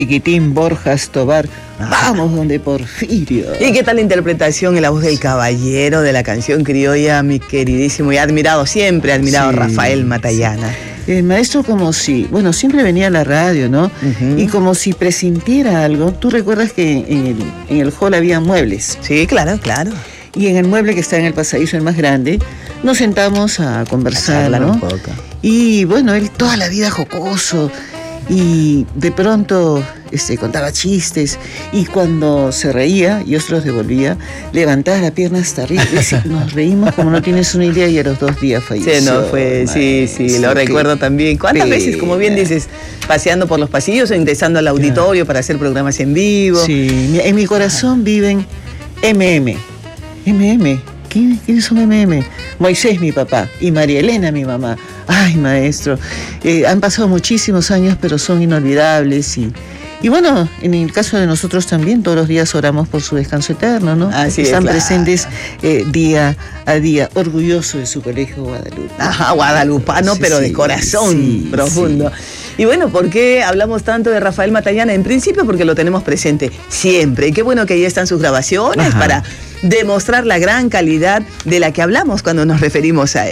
Chiquitín, Borjas, Tobar, vamos donde Porfirio. ¿Y qué tal la interpretación en la voz del caballero de la canción criolla, mi queridísimo y admirado, siempre admirado, Sí, Rafael Matallana? El maestro como si, bueno, siempre venía a la radio, ¿no? Y como si presintiera algo. Tú recuerdas que en el hall había muebles. Sí, claro, claro. Y en el mueble que está en el pasadizo, el más grande, nos sentamos a conversar, ¿no? Un poco. Y bueno, él toda la vida jocoso. Y de pronto contaba chistes, y cuando se reía y otros devolvía, levantaba la pierna hasta arriba. Nos reímos como no tienes una idea, y a los 2 días falleció. Sí, no fue, sí, lo recuerdo también. ¿Cuántas veces, como bien dices, paseando por los pasillos o ingresando al auditorio para hacer programas en vivo? Sí, en mi corazón viven MM. ¿Quiénes son MM? Moisés, mi papá, y María Elena, mi mamá. Ay, maestro, han pasado muchísimos años, pero son inolvidables. Y bueno, en el caso de nosotros también, todos los días oramos por su descanso eterno, ¿no? Así Están es, presentes día a día, orgulloso de su colegio Guadalupe. Ajá, guadalupano, pero de corazón profundo. Sí. Y bueno, ¿por qué hablamos tanto de Rafael Matallana? En principio porque lo tenemos presente siempre. Y qué bueno que ahí están sus grabaciones para demostrar la gran calidad de la que hablamos cuando nos referimos a él.